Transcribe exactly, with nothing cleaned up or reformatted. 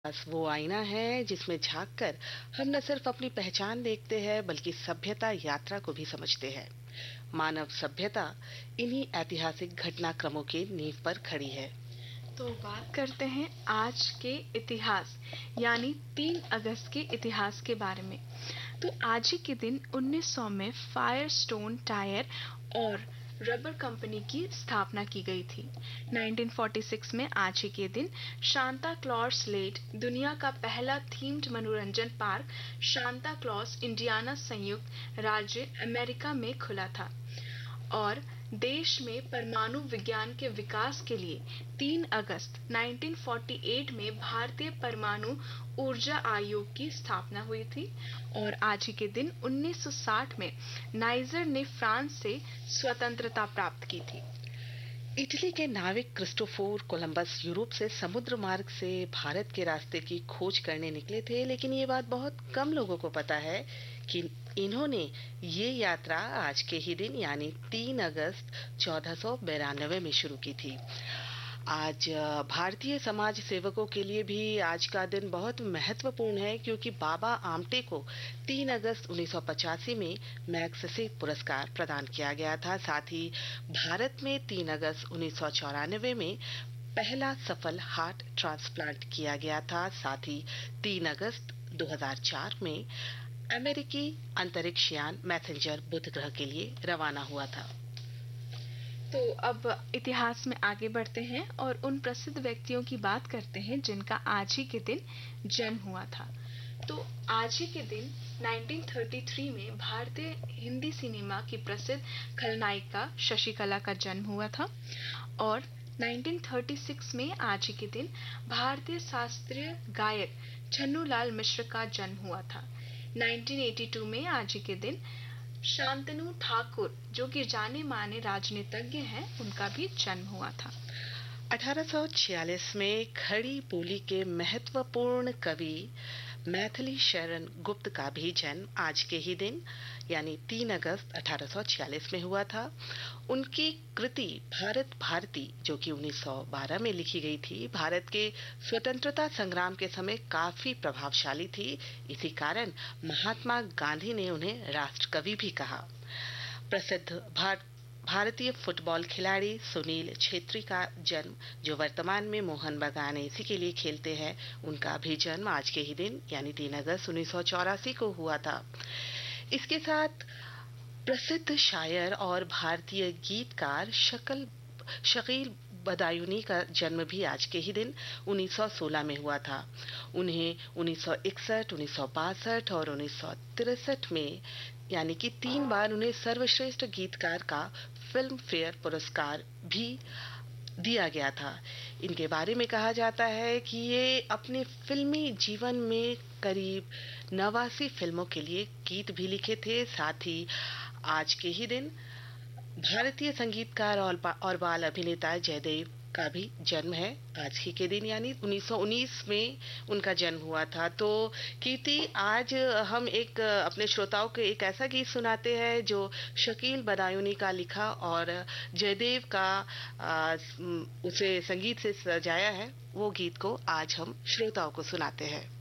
बस वो आईना है जिसमें झांक कर हम न सिर्फ अपनी पहचान देखते हैं बल्कि सभ्यता यात्रा को भी समझते हैं। मानव सभ्यता इन्हीं ऐतिहासिक घटनाक्रमों की नींव पर खड़ी है। तो बात करते हैं आज के इतिहास यानी तीन अगस्त के इतिहास के बारे में। तो आज ही के दिन उन्नीस सौ में फायरस्टोन टायर और रबर कंपनी की स्थापना की गई थी। उन्नीस सौ छियालीस में आज ही के दिन शांता क्लॉज लेक दुनिया का पहला थीम्ड मनोरंजन पार्क शांता क्लॉज इंडियाना संयुक्त राज्य अमेरिका में खुला था। और देश में परमाणु विज्ञान के विकास के लिए तीन अगस्त उन्नीस सौ अड़तालीस में भारतीय परमाणु ऊर्जा आयोग की स्थापना हुई थी। और आज ही के दिन उन्नीस सौ साठ में नाइजर ने फ्रांस से स्वतंत्रता प्राप्त की थी। इटली के नाविक क्रिस्टोफर कोलंबस यूरोप से समुद्र मार्ग से भारत के रास्ते की खोज करने निकले थे, लेकिन ये बात बहुत कम लोगों को पता है कि इन्होंने ये यात्रा आज के ही दिन यानी तीन अगस्त चौदह सौ बिरानवे में शुरू की थी। आज भारतीय समाज सेवकों के लिए भी आज का दिन बहुत महत्वपूर्ण है, क्योंकि बाबा आमटे को तीन अगस्त उन्नीस सौ पचासी में मैग्सेसे पुरस्कार प्रदान किया गया था। साथ ही भारत में तीन अगस्त उन्नीस सौ चौरानवे में पहला सफल हार्ट ट्रांसप्लांट किया गया था। साथ ही तीन अगस्त दो हज़ार चार में अमेरिकी अंतरिक्ष यान मैसेंजर बुध ग्रह के लिए रवाना हुआ था। तो अब इतिहास में आगे बढ़ते हैं और उन प्रसिद्ध व्यक्तियों की बात करते हैं जिनका आज ही के दिन जन्म हुआ था। तो आज ही के दिन उन्नीस सौ तैंतीस में भारतीय हिंदी सिनेमा की प्रसिद्ध खलनायिका शशिकला का जन्म हुआ था। और उन्नीस सौ छत्तीस में आज ही के दिन भारतीय शास्त्रीय गायक छन्नूलाल मिश्र का जन्म हुआ था। उन्नीस सौ बयासी में आज ही के दिन शांतनु ठाकुर, जो कि जाने माने राजनीतिज्ञ हैं, उनका भी जन्म हुआ था। अठारह सौ छियालीस में खड़ी बोली के महत्वपूर्ण कवि मैथिली शरण गुप्त का भी जन्म आज के ही दिन यानी तीन अगस्त अठारह सौ छियालीस में हुआ था। उनकी कृति भारत भारती, जो कि उन्नीस सौ बारह में लिखी गई थी, भारत के स्वतंत्रता संग्राम के समय काफी प्रभावशाली थी। इसी कारण महात्मा गांधी ने उन्हें राष्ट्र कवि भी कहा। प्रसिद्ध भारत भारतीय फुटबॉल खिलाड़ी सुनील छेत्री का जन्म, जो वर्तमान में मोहन बगान एसी के लिए खेलते हैं, उनका भी जन्म आज के ही दिन यानी तीन अगस्त उन्नीस सौ चौरासी को हुआ था। इसके साथ प्रसिद्ध शायर और भारतीय गीतकार शकल शकील बदायूनी का जन्म भी आज के ही दिन उन्नीस सौ सोलह में हुआ था। उन्हें उन्नीस सौ इकसठ, उन्नीस सौ बासठ और उन्नीस सौ तिरसठ में यानी कि तीन बार उन्हें सर्वश्रेष्ठ गीतकार का फिल्म फेयर पुरस्कार भी दिया गया था। इनके बारे में कहा जाता है कि ये अपने फिल्मी जीवन में करीब नवासी फिल्मों के लिए गीत भी लिखे थे। साथ ही आज के ही दिन भारतीय संगीतकार और बाल अभिनेता जयदेव का भी जन्म है आज ही के दिन यानी उन्नीस सौ उन्नीस में उनका जन्म हुआ था। तो कीर्ति, आज हम एक अपने श्रोताओं को एक ऐसा गीत सुनाते हैं जो शकील बदायूनी का लिखा और जयदेव का आ, उसे संगीत से सजाया है। वो गीत को आज हम श्रोताओं को सुनाते हैं।